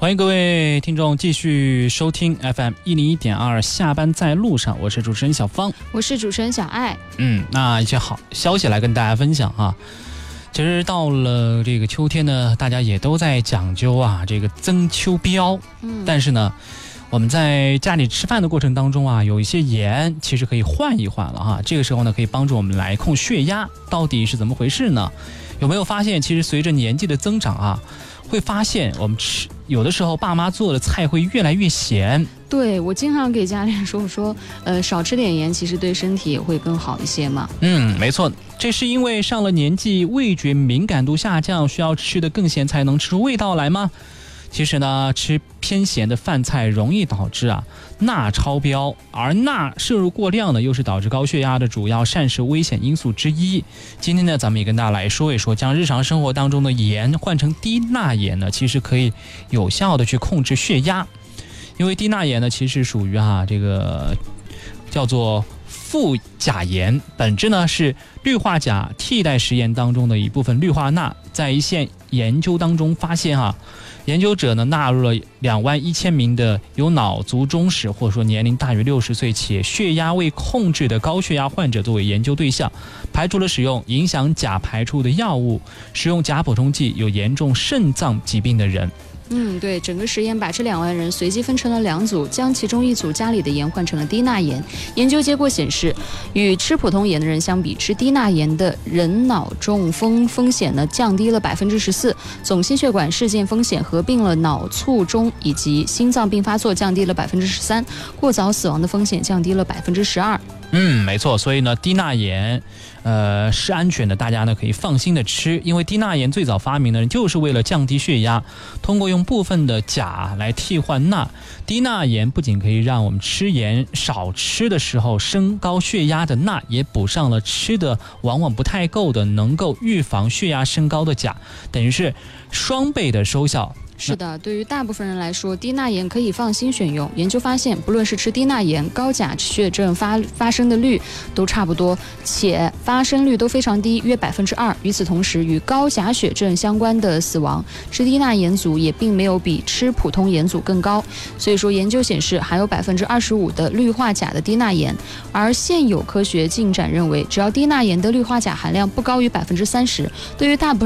欢迎各位听众继续收听 FM101.2 下班在路上，我是主持人小芳， 我是主持人小爱。 那一些好消息来跟大家分享啊。其实到了这个秋天呢，大家也都在讲究啊这个增秋膘，但是呢我们在家里吃饭的过程当中啊，有一些盐其实可以换一换了哈。这个时候呢，可以帮助我们来控血压，到底是怎么回事呢？有没有发现，其实随着年纪的增长啊，会发现我们有的时候爸妈做的菜会越来越咸。 对，我经常给家里人说，我说少吃点盐，其实对身体也会更好一些嘛。 没错，这是因为上了年纪，味觉敏感度下降，需要吃得更咸才能吃出味道来吗？其实呢，吃偏咸的饭菜容易导致钠超标，而钠摄入过量呢，又是导致高血压的主要膳食危险因素之一。今天呢，咱们也跟大家来说一说，将日常生活当中的盐换成低钠盐呢，其实可以有效的去控制血压。因为低钠盐呢，其实属于这个叫做富钾盐，本质呢是氯化钾替代食盐当中的一部分氯化钠。在一项研究当中发现研究者呢纳入了21000名的有脑卒中史或者说年龄大于60岁且血压未控制的高血压患者作为研究对象，排除了使用影响钾排出的药物、使用钾补充剂、有严重肾脏疾病的人。 对，整个实验把这2万人随机分成了2组，将其中一组家里的盐换成了低钠盐。研究结果显示，与吃普通盐的人相比，吃低钠盐的人脑中风险呢降低了14%，总心血管事件风险合并了脑卒中以及心脏病发作降低了13%，过早死亡的风险降低了12%。 没错，所以呢，低钠盐，是安全的，大家呢可以放心的吃，因为低钠盐最早发明呢就是为了降低血压，通过用部分的钾来替换钠。低钠盐不仅可以让我们吃盐少吃的时候升高血压的钠，也补上了吃的往往不太够的能够预防血压升高的钾，等于是双倍的收效。 是的，对于大部分人来说，低钠盐可以放心选用。研究发现，不论是吃低钠盐，高钾血症发生的率都差不多，且发生率都非常低，约2%。与此同时，与高钾血症相关的死亡，吃低钠盐组也并没有比吃普通盐组更高。所以说，研究显示含有25%的氯化钾的低钠盐，而现有科学进展认为，只要低钠盐的氯化钾含量不高于30%，对于大部分